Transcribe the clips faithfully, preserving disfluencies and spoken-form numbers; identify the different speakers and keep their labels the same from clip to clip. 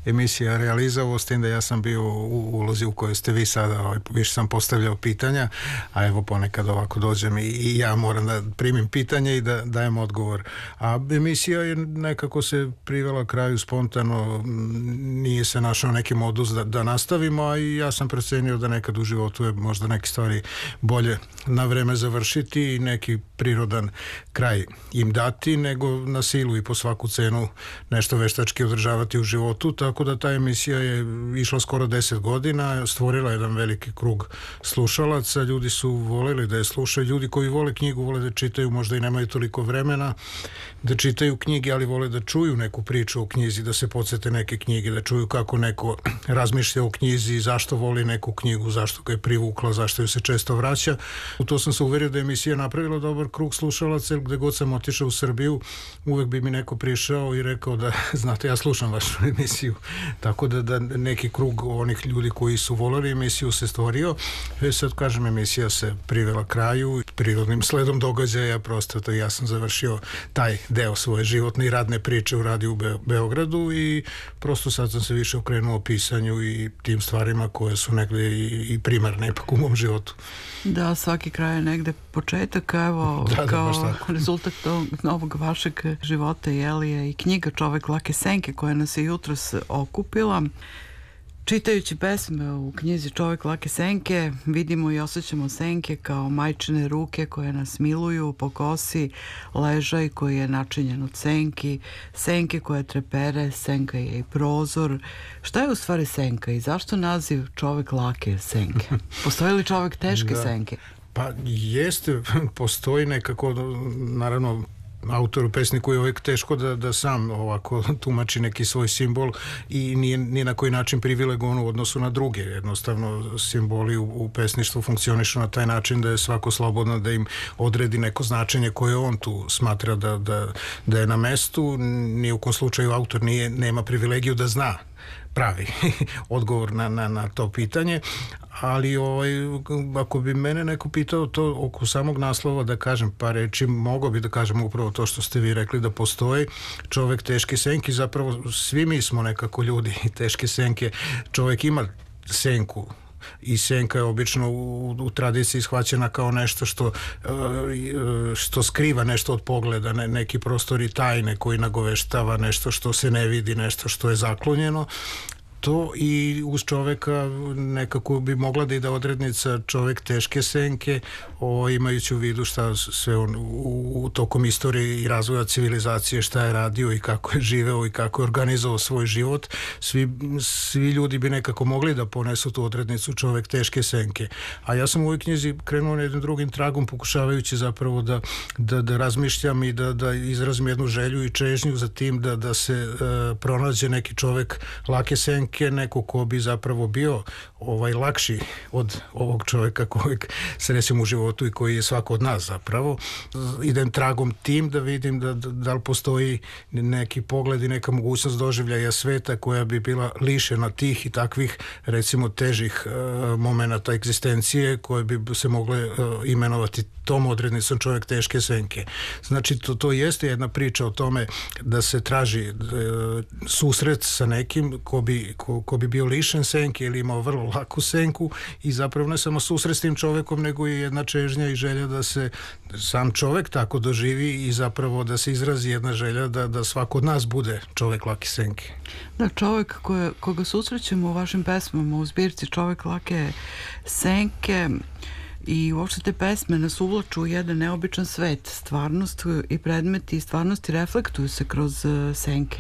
Speaker 1: emisija realizovao, s tim da ja sam bio u ulozi u kojoj ste vi sada, ovaj, više sam postavljao pitanja, a evo ponekad ovako dođem i, i ja moram da primim pitanje i da dajem odgovor. A emisija je nekako se privela kraju spontano, nije se našao neki modus da, da nastavimo, a i ja sam procenio da nekad u životu je možda neke stvari bolje na vreme završiti i neki prirodan kraj im dati, nego na silu i po svaku cenu nešto veštački održavati u životu, tako da ta emisija je išla skoro deset godina, stvorila jedan veliki krug slušalaca, ljudi su voleli da je slušaju, ljudi koji vole knjigu, vole da čitaju, možda i nemaju toliko vremena da čitaju knjige, ali vole da čuju neku priču o knjizi, da se podsete neke knjige, da čuju kako neko razmišlja o knjizi, zašto voli neku knjigu, zašto ga je privukla, zašto ju se često vraća. U to sam se uverio da je emisija napravila dobar krug slušalaca, gde god sam otišao u Srbiju, uvek bi mi neko prišao i rekao da, znate, ja slušam vašu emisiju. Tako da, da neki krug onih ljudi koji su voleli emisiju se stvorio. E sad, kažem, emisija se privela kraju, prirodnim sledom događaja, prosto to ja sam završio taj deo svoje životne i radne priče u radiju u Be- Beogradu i prosto sad sam se više okrenuo pisanju i tim stvarima koje su negde i, i primarne ipak u mom životu.
Speaker 2: Da, svaki kraj je negde početak, evo, da, kao da, rezultat tog novog vašeg života, jeli, je i knjiga Čovek lake senke koja nas je jutros okupila. Čitajući pesme u knjizi Čovek lake senke, vidimo i osjećamo senke kao majčine ruke koje nas miluju po kosi, ležaj koji je načinjen od senki, senke koje trepere, senka je i prozor. Šta je u stvari senka i zašto naziv Čovek lake senke? Postoji li čovek teške da. senke?
Speaker 1: Pa jeste, postoji nekako, naravno, autoru pesniku je uvijek teško da, da sam ovako tumači neki svoj simbol i nije ni na koji način privilegovan u odnosu na druge. Jednostavno simboli u, u pesništvu funkcionišu na taj način da je svako slobodno da im odredi neko značenje koje on tu smatra da, da, da je na mestu. Ni u kom slučaju autor nije, nema privilegiju da zna pravi odgovor na, na, na to pitanje, ali ovaj, ako bi mene neko pitao to oko samog naslova, da kažem par reči, mogao bi da kažem upravo to što ste vi rekli, da postoji čovek teške senke. Zapravo svi mi smo nekako ljudi teške senke. Čovek ima senku i senka je obično u, u tradiciji shvaćena kao nešto što, što skriva nešto od pogleda, ne, neki prostori tajne koji nagoveštava nešto što se ne vidi, nešto što je zaklonjeno. To i uz čoveka nekako bi mogla da ide odrednica čovek teške senke, o, imajući u vidu šta sve on u, u tokom istorije i razvoja civilizacije šta je radio i kako je živeo i kako je organizovao svoj život. Svi, svi ljudi bi nekako mogli da ponesu tu odrednicu čovek teške senke. A ja sam u ovoj knjizi krenuo na jednim drugim tragom, pokušavajući zapravo da, da, da razmišljam i da, da izrazim jednu želju i čežnju za tim da, da se uh, pronađe neki čovek lake senke, neko ko bi zapravo bio ovaj lakši od ovog čovjeka kojeg srećem u životu i koji je svako od nas zapravo. Idem tragom tim da vidim da, da, da li postoji neki pogled i neka mogućnost doživljaja sveta koja bi bila lišena tih i takvih, recimo, težih uh, momenata egzistencije koje bi se mogle uh, imenovati tom odrednicom čovjek teške senke. Znači, to, to jeste jedna priča o tome da se traži uh, susret sa nekim ko bi Ko, ko bi bio lišen senke ili imao vrlo laku senku i zapravo ne samo susret s tim čovekom, nego i jedna čežnja i želja da se sam čovek tako doživi i zapravo da se izrazi jedna želja da, da svako od nas bude čovek lake senke.
Speaker 2: Da, čovek koje, koga susrećemo u vašim pesmama u zbirci Čovek lake senke i uopšte te pesme nas uvlaču u jedan neobičan svet. Stvarnost i predmeti i stvarnosti reflektuju se kroz uh, senke.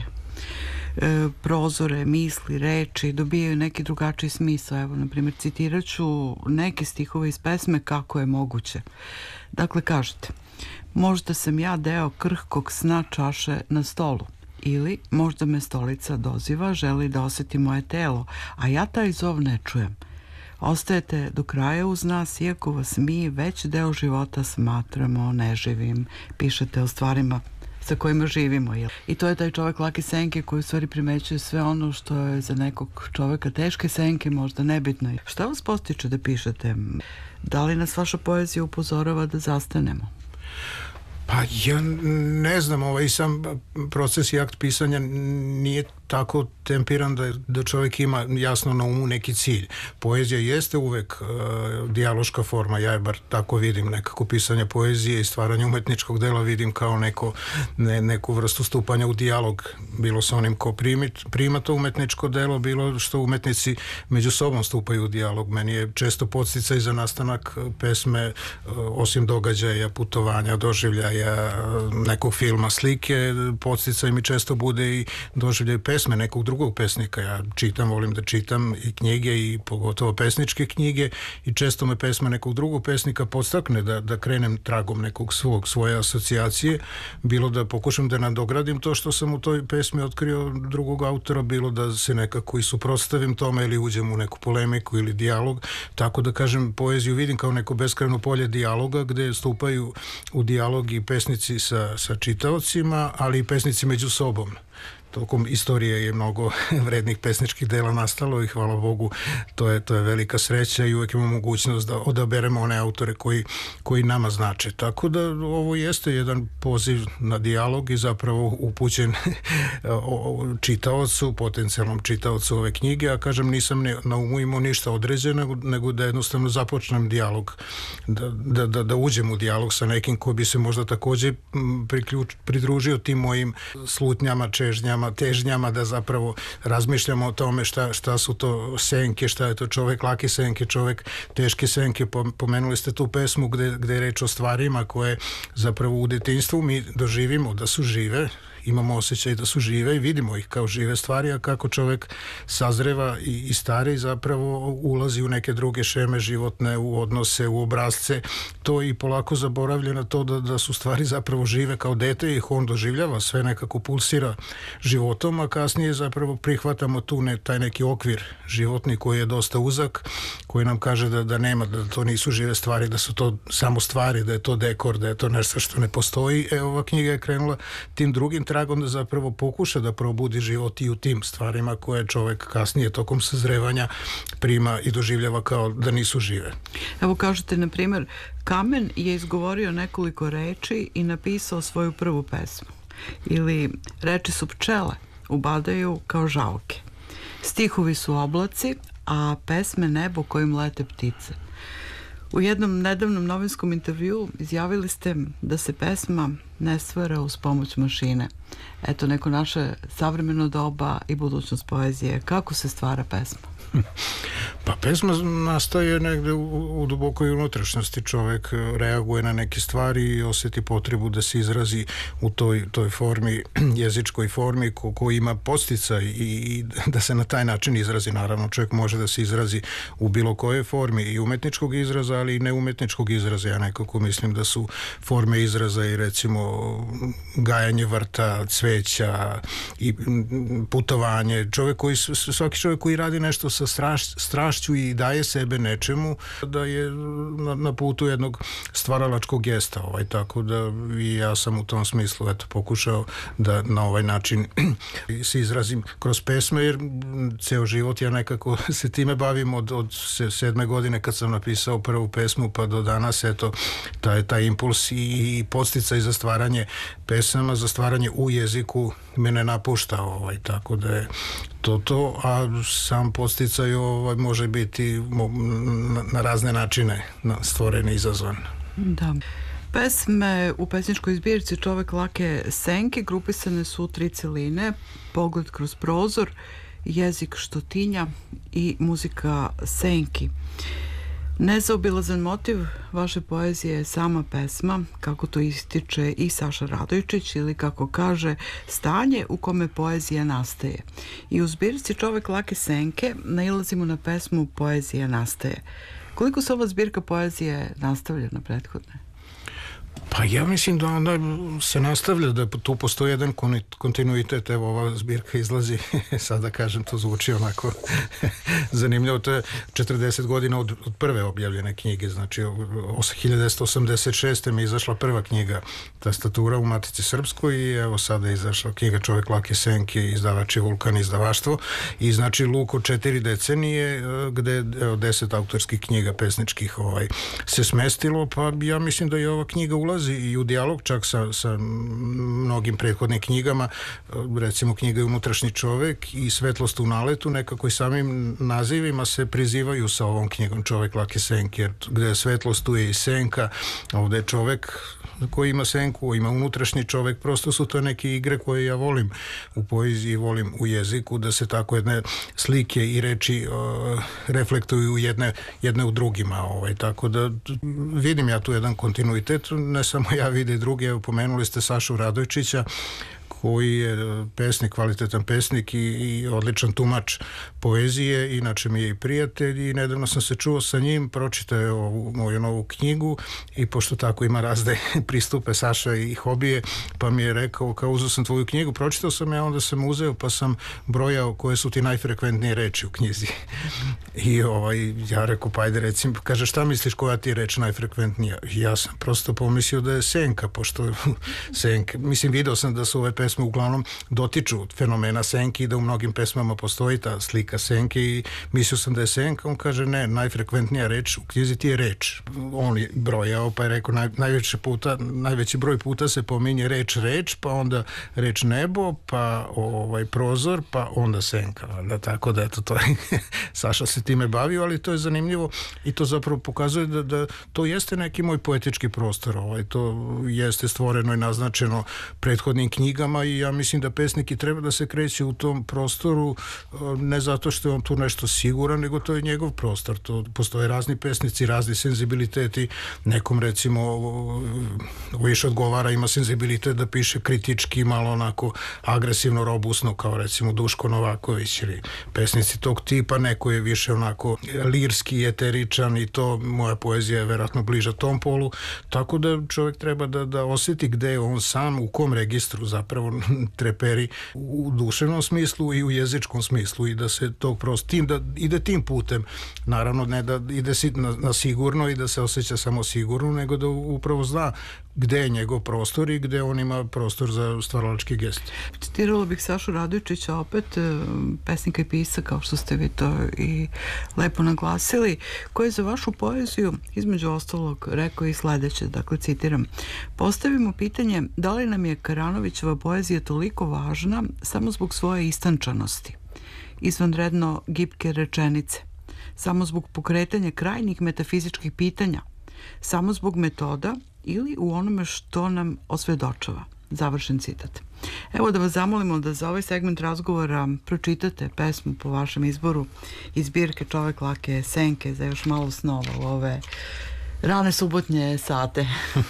Speaker 2: E, prozore, misli, reči dobijaju neki drugačiji smisao. Evo, na primjer, citirat ću neke stihove iz pesme Kako je moguće. Dakle, kažete: možda sam ja deo krhkog sna čaše na stolu, ili možda me stolica doziva, želi da osjeti moje telo, a ja taj zov ne čujem. Ostajete do kraja uz nas, iako vas mi već deo života smatramo neživim. Pišete o stvarima sa kojima živimo. Jel? I to je taj čovek lake senke koji u stvari primećuje sve ono što je za nekog čoveka teške senke možda nebitno. Šta vas postiče da pišete? Da li nas vaša poezija upozorava da zastanemo?
Speaker 1: Pa ja ne znam, ovaj sam proces i akt pisanja nije tako tempiran da, da čovjek ima jasno na umu neki cilj. Poezija jeste uvek uh, dijaloška forma, ja je bar tako vidim, nekako pisanje poezije i stvaranje umetničkog dela vidim kao neko, ne, neku vrstu stupanja u dijalog, bilo sa onim ko primit, prima to umetničko delo, bilo što umetnici među sobom stupaju u dijalog. Meni je često podsticaj za nastanak pesme, uh, osim događaja, putovanja, doživljaja, nekog filma, slike, podsticaj mi često bude i doživljaj pesme nekog drugog pesnika. Ja čitam, volim da čitam i knjige i pogotovo pesničke knjige i često me pesma nekog drugog pesnika podstakne da, da krenem tragom nekog svog, svoje asocijacije, bilo da pokušam da nadogradim to što sam u toj pesmi otkrio drugog autora, bilo da se nekako i suprotstavim tome ili uđem u neku polemiku ili dijalog. Tako da kažem, poeziju vidim kao neko beskrajno polje dijaloga gde stupaju u dijalog i pesnici sa, sa čitaocima, ali i pesnici među sobom. Tokom istorije je mnogo vrednih pesničkih dela nastalo i hvala Bogu, to je, to je velika sreća i uvek imamo mogućnost da odaberemo one autore koji, koji nama znače. Tako da ovo jeste jedan poziv na dijalog i zapravo upućen čitaocu, potencijalnom čitaocu ove knjige, a kažem, nisam ne, na umu imao ništa određeno, nego, nego da jednostavno započnem dijalog, da, da, da, da uđem u dijalog sa nekim ko bi se možda takođe priključ, pridružio tim mojim slutnjama, čežnjama, težnjama, da zapravo razmišljamo o tome šta, šta su to senke, šta je to čovek lake senke, čovek teške senke. Pomenuli ste tu pesmu gde, gde je reč o stvarima koje zapravo u detinjstvu mi doživimo da su žive, imamo osjećaj da su žive i vidimo ih kao žive stvari, a kako čovek sazreva i, i stari zapravo ulazi u neke druge šeme životne, u odnose, u obrazce, to i polako zaboravlja na to da, da su stvari zapravo žive kao dete i ih on doživljava, sve nekako pulsira životom, a kasnije zapravo prihvatamo tu ne, taj neki okvir životni koji je dosta uzak, koji nam kaže da, da nema, da to nisu žive stvari, da su to samo stvari, da je to dekor, da je to nešto što ne postoji. E, ova knjiga je krenula tim drugim tragom da zapravo pokuša da probudi život i u tim stvarima koje čovek kasnije tokom sazrevanja prima i doživljava kao da nisu žive.
Speaker 2: Evo kažete, na primjer, Kamen je izgovorio nekoliko reči i napisao svoju prvu pesmu. Ili reči su pčele, ubadaju kao žauke. Stihovi su oblaci, a pesme nebo kojim lete ptice. U jednom nedavnom novinskom intervju izjavili ste da se pesma ne stvara uz pomoć mašine. Eto, neko naše savremeno doba i budućnost poezije. Kako se stvara pesma?
Speaker 1: Pa pesma nastaje negde u, u dubokoj unutrašnjosti. Čovek reaguje na neke stvari i osjeti potrebu da se izrazi u toj, toj formi, jezičkoj formi ko, ko ima podsticaj i, i da se na taj način izrazi. Naravno, čovjek može da se izrazi u bilo kojoj formi i umetničkog izraza, ali i neumetničkog izraza. Ja nekako mislim da su forme izraza i recimo gajanje vrta, cveća i putovanje. Čovjek koji, svaki čovjek koji radi nešto sa straš, strašću i daje sebe nečemu, da je na, na putu jednog stvaralačkog gesta. Ovaj, tako da i ja sam u tom smislu eto, pokušao da na ovaj način se izrazim kroz pesme, jer ceo život ja nekako se time bavim od, od sedme godine kad sam napisao prvu pesmu pa do danas, eto, taj, taj impuls i, i podsticaj za stvaranje pesama, za stvaranje u jeziku mene napušta, ovaj, tako da je to to, a sam podsticaj ovaj, može biti na, na razne načine stvoren i izazvan.
Speaker 2: Da. Pesme u pesničkoj zbirci Čovek lake senke grupisane su u tri celine: Pogled kroz prozor, Jezik što tinja i Muzika senki. Nezaobilazan motiv vaše poezije je sama pesma, kako to ističe i Saša Radojčić, ili kako kaže, stanje u kome poezija nastaje. I u zbirci Čovek lake senke nailazimo na pesmu Poezija nastaje. Koliko se ova zbirka poezije nastavlja na prethodne?
Speaker 1: Pa ja mislim da onda se nastavlja, da tu postoji jedan kontinuitet. Evo, ova zbirka izlazi, sada kažem, to zvuči onako zanimljivo, to je četrdeset godina od, od prve objavljene knjige, znači hiljadu devetsto osamdeset šeste mi je izašla prva knjiga Tastatura u Matici Srpskoj i evo sada je izašla knjiga Čovek lake senke, izdavač je Vulkan izdavaštvo i znači luk od četiri decenije gde evo, deset autorskih knjiga pesničkih ovaj, se smestilo, pa ja mislim da je ova knjiga ulazi ulazi i u dijalog čak sa, sa mnogim prethodnim knjigama, recimo knjiga je Unutrašnji čovek i Svetlost u naletu, nekako i samim nazivima se prizivaju sa ovom knjigom Čovek lake senke, jer gde je svetlost tu je i senka, ovde je čovek koji ima senku, ima unutrašnji čovek, prosto su to neke igre koje ja volim u poeziji, volim u jeziku, da se tako jedne slike i reči uh, reflektuju jedne, jedne u drugima, ovaj, tako da vidim ja tu jedan kontinuitet, ne samo ja, vide i drugi, evo pomenuli ste Sašu Radojčića, koji je pesnik, kvalitetan pesnik i, i odličan tumač poezije, inače mi je i prijatelj i nedavno sam se čuo sa njim, pročitao je ovu moju novu knjigu i pošto tako ima razne pristupe Saša i hobije, pa mi je rekao, kao uzeo sam tvoju knjigu, pročitao sam ja, onda sam uzeo pa sam brojao koje su ti najfrekventnije reči u knjizi. I ovaj, ja rekao, pa ajde recim, kaže, šta misliš koja ti je reč najfrekventnija? Ja sam prosto pomislio da je senka, pošto senka, mislim, video sam da su ove pesme uglavnom dotiču fenomena senke i da u mnogim pesmama postoji ta slika senke i mislio sam da je senka, on kaže ne, najfrekventnija reč u knjizi ti je reč. On je brojao pa je rekao naj, najveći puta, najveći broj puta se pominje reč reč, pa onda reč nebo, pa ovaj prozor, pa onda senka. Da, tako da eto to je, Saša se time bavio, ali to je zanimljivo i to zapravo pokazuje da, da to jeste neki moj poetički prostor, ovaj, to jeste stvoreno i naznačeno prethodnim knjigama i ja mislim da pesnik i treba da se kreće u tom prostoru, ne zato što je on tu nešto siguran, nego to je njegov prostor. To postoje razni pesnici, razni senzibiliteti. Nekom recimo više odgovara, ima senzibilitet da piše kritički, malo onako agresivno, robusno, kao recimo Duško Novaković ili pesnici tog tipa. Neko je više onako lirski, eteričan i to, moja poezija je verovatno bliža tom polu. Tako da čovjek treba da, da osjeti gde je on sam, u kom registru zapravo treperi u duševnom smislu i u jezičkom smislu i da se tog prosto tim, da ide tim putem, naravno ne da ide si na, na sigurno i da se osjeća samo sigurno, nego da upravo zna gde je njegov prostor i gde on ima prostor za stvaralački gest.
Speaker 2: Citirala bih Sašu Radojčića opet, pesnika i pisa, kao što ste vi to i lepo naglasili, koji je za vašu poeziju između ostalog rekao i sledeće, dakle citiram: postavimo pitanje da li nam je Karanovićeva poezija toliko važna samo zbog svoje istančanosti, izvanredno gibke rečenice, samo zbog pokretanja krajnjih metafizičkih pitanja, samo zbog metoda ili u onome što nam osvedočava. Završen citat. Evo da vas zamolimo da za ovaj segment razgovora pročitate pesmu po vašem izboru iz zbirke Čovek lake senke za još malo snova u ove rane subotnje sate.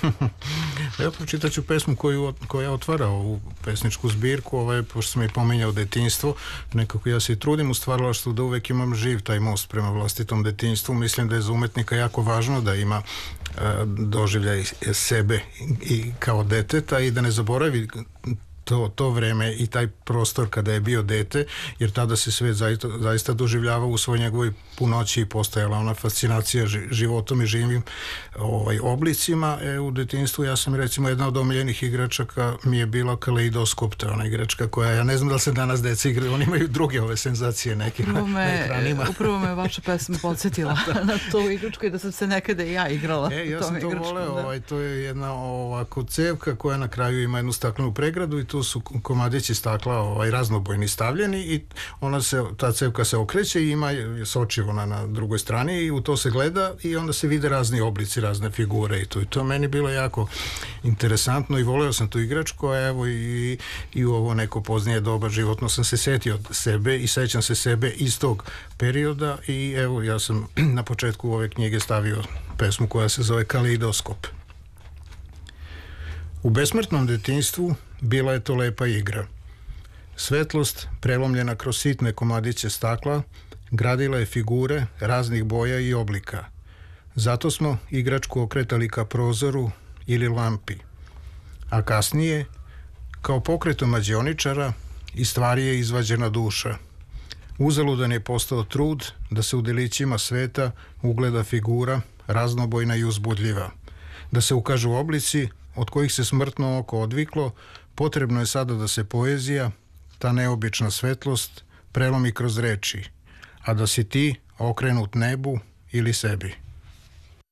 Speaker 1: Ja pročitat ću pesmu koju, koja otvara ovu pesničku zbirku, ovaj, pošto sam i pominjao detinjstvo, nekako ja se i trudim u stvaralaštvu da uvek imam živ taj most prema vlastitom detinjstvu. Mislim da je za umetnika jako važno da ima uh, doživljaj sebe i kao deteta i da ne zaboravi to, to vreme i taj prostor kada je bio dete, jer tada se svet zaista, zaista doživljava u svoj njegovoj punoći i postojala ona fascinacija životom i živim ovaj, oblicima. E, u detinjstvu ja sam recimo jedna od omiljenih igračaka mi je bila Kaleidoskop, to je ona igračka koja, ja ne znam da li se danas deca igraju, oni imaju druge ove senzacije neke upravo na, na ekranima.
Speaker 2: Upravo me vaša pesma podsjetila na tu igračku i da sam se nekada i ja igrala.
Speaker 1: E, ja sam to voleo, ovaj, to je jedna ovako cevka koja na kraju ima jednu staklenu pregradu i tu su komadići stakla ovaj, raznobojni stavljeni i ona se, ta cevka se okreće i ima sočivo na, na drugoj strani i u to se gleda i onda se vide razni oblici, razne figure i to. I to meni bilo jako interesantno i voleo sam tu igračku, a evo i, i u ovo neko poznije doba životno sam se setio od sebe i sećam se sebe iz tog perioda i evo ja sam na početku ove knjige stavio pesmu koja se zove Kaleidoskop. U besmrtnom detinjstvu bila je to lepa igra. Svetlost, prelomljena kroz sitne komadiće stakla, gradila je figure raznih boja i oblika. Zato smo igračku okretali ka prozoru ili lampi. A kasnije, kao pokretom mađioničara, iz stvari je izvađena duša. Uzaludan je postao trud da se u delićima sveta ugleda figura raznobojna i uzbudljiva. Da se ukažu oblici od kojih se smrtno oko odviklo, potrebno je sada da se poezija, ta neobična svetlost, prelomi kroz reči, a da si ti okrenut nebu ili sebi.